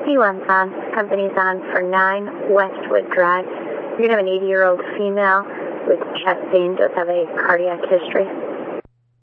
P1's on. Company's on for 9 Westwood Drive. You're going to have an 80-year-old female with chest pain, does have a cardiac history.